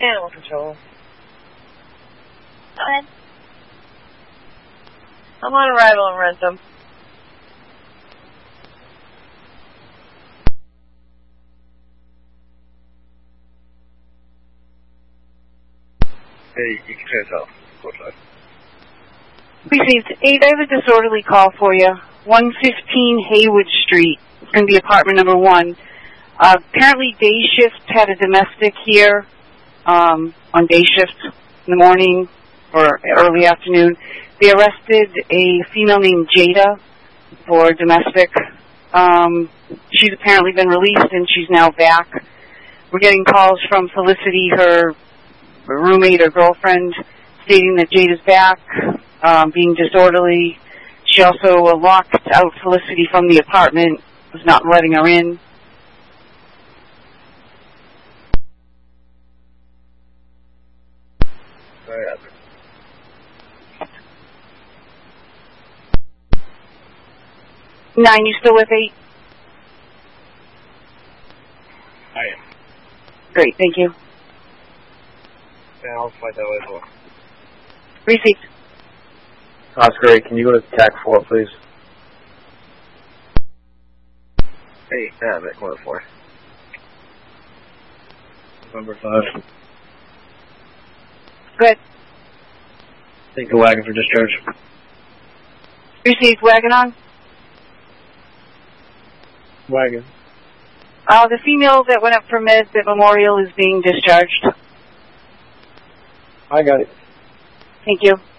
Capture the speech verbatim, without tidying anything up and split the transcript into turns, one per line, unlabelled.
Animal control.
Go ahead.
I'm on arrival in Rentham.
Hey, you can turn it off.
Received eight. I have a disorderly call for you. one fifteen Haywood Street. It's going to be apartment number one. Uh, apparently day shift had a domestic here um, on day shift in the morning or early afternoon. They arrested a female named Jada for domestic. Um, she's apparently been released and she's now back. We're getting calls from Felicity, her roommate or girlfriend, stating that Jada's back, um, being disorderly. She also uh, locked out Felicity from the apartment, was not letting her in.
Sorry,
Nine, you still with eight?
I am.
Great, thank you.
Yeah, I'll find that way as well.
Received.
Oscar eight, can you go to T A C four, please?
Hey, yeah, I'm at one oh four.
Number five.
Good.
Take the wagon for discharge.
Received. Wagon on?
Wagon.
Uh, the female that went up for meds at Memorial is being discharged.
I got it.
Thank you.